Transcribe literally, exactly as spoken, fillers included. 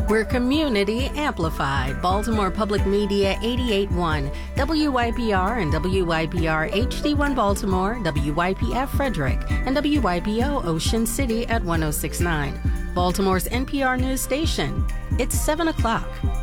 We're community amplified. Baltimore Public Media eighty-eight point one, W Y P R and W Y P R H D one Baltimore, W Y P F Frederick, and W Y P O Ocean City at one oh six point nine. Baltimore's N P R news station. It's seven o'clock.